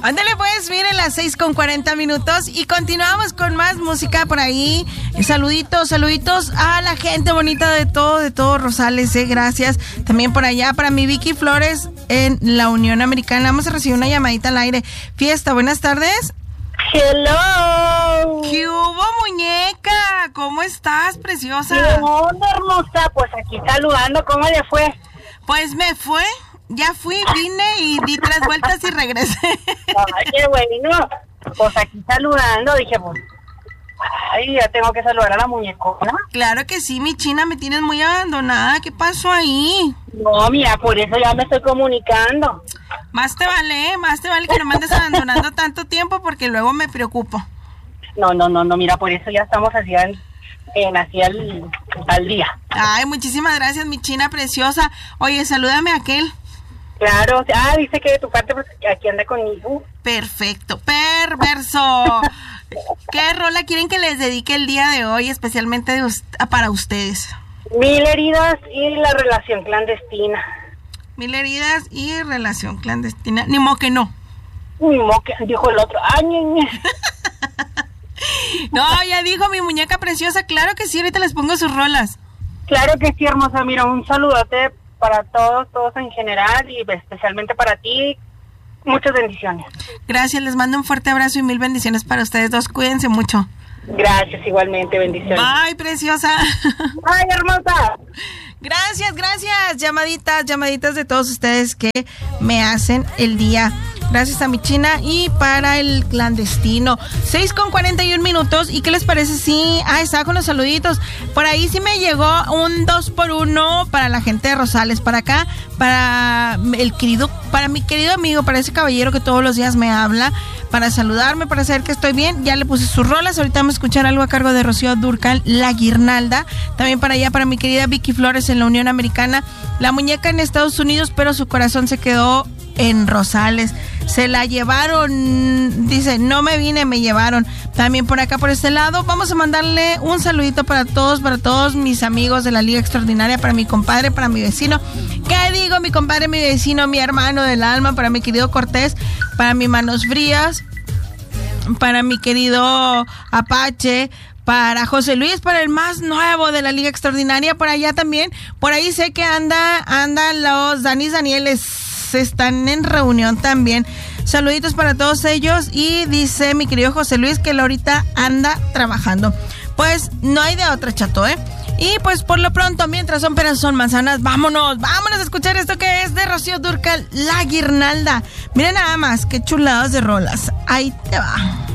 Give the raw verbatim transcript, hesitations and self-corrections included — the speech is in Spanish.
Ándale pues, miren, las seis con cuarenta minutos y continuamos con más música por ahí. Saluditos, saluditos a la gente bonita de todo, de todo Rosales, eh, gracias. También por allá para mi Vicky Flores en la Unión Americana. Vamos a recibir una llamadita al aire. Fiesta, buenas tardes. Hello. ¿Qué hubo, muñeca? ¿Cómo estás, preciosa? ¿Qué onda, hermosa? Pues aquí saludando, ¿cómo le fue? Pues me fue. Ya fui, vine y di tres vueltas y regresé. Ay, qué bueno. Pues aquí saludando, dije, pues, ay, ya tengo que saludar a la muñecona. Claro que sí, mi china, me tienes muy abandonada. ¿Qué pasó ahí? No, mira, por eso ya me estoy comunicando. Más te vale, ¿eh? Más te vale que no me andes abandonando tanto tiempo porque luego me preocupo. No, no, no, no, mira, por eso ya estamos así al, en, así al, al día. Ay, muchísimas gracias, mi china preciosa. Oye, salúdame a aquel. Claro, ah, dice que de tu parte, pues, aquí anda conmigo. Perfecto, perverso. ¿Qué rola quieren que les dedique el día de hoy, especialmente de us- para ustedes? Mil heridas y la relación clandestina. Mil heridas y relación clandestina. Ni modo que no. Ni modo que dijo el otro. Ay, ñe, ñe. No, ya dijo mi muñeca preciosa. Claro que sí, ahorita les pongo sus rolas. Claro que sí, hermosa. Mira, un saludote para todos, todos en general y especialmente para ti. Muchas bendiciones. Gracias, les mando un fuerte abrazo y mil bendiciones para ustedes dos. Cuídense mucho. Gracias, igualmente, bendiciones. Bye, preciosa. Ay, hermosa. Gracias, gracias. Llamaditas, llamaditas de todos ustedes que me hacen el día. Gracias a mi china y para el clandestino. seis con cuarenta y un minutos. ¿Y qué les parece? Sí, ah, estaba con los saluditos. Por ahí sí me llegó un dos por uno para la gente de Rosales. Para acá, para el querido, para mi querido amigo, para ese caballero que todos los días me habla, para saludarme, para saber que estoy bien. Ya le puse sus rolas. Ahorita vamos a escuchar algo a cargo de Rocío Dúrcal, La Guirnalda. También para allá, para mi querida Vicky Flores en la Unión Americana. La muñeca en Estados Unidos, pero su corazón se quedó en Rosales. Se la llevaron, dice, no me vine, me llevaron. También por acá, por este lado, vamos a mandarle un saludito para todos, para todos mis amigos de la Liga Extraordinaria, para mi compadre, para mi vecino. ¿Qué digo? Mi compadre, mi vecino, mi hermano del alma, para mi querido Cortés, para mi Manos Frías, para mi querido Apache, para José Luis, para el más nuevo de la Liga Extraordinaria, por allá también. Por ahí sé que anda, andan los Danis Danieles, están en reunión también. Saluditos para todos ellos y dice mi querido José Luis que él ahorita anda trabajando. Pues no hay de otra, chato, ¿eh? Y pues por lo pronto, mientras son peras son manzanas, vámonos, vámonos a escuchar esto que es de Rocío Dúrcal, La Guirnalda. Miren nada más, qué chuladas de rolas. Ahí te va.